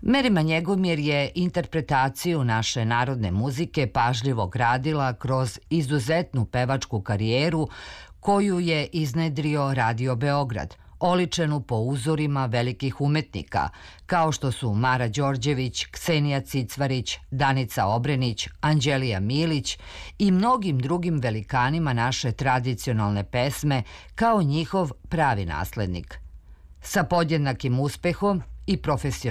Merima Njegomir je interpretaciju naše narodne muzike pažljivo gradila kroz izuzetnu pevačku karijeru koju je iznedrio Radio Beograd, oličenu po uzorima velikih umetnika, kao što su Mara Đorđević, Ksenija Cicvarić, Danica Obrenić, Anđelija Milić i mnogim drugim velikanima naše tradicionalne pesme kao njihov pravi naslednik. Sa podjednakim uspehom i profesionalnom